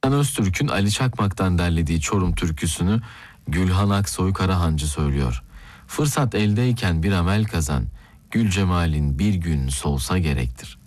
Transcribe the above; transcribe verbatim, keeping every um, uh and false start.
Öztürk'ün Ali Çakmak'tan derlediği Çorum türküsünü Gülhan Aksoy Karahancı söylüyor. Fırsat eldeyken bir amel kazan, gül cemalin bir gün solsa gerektir.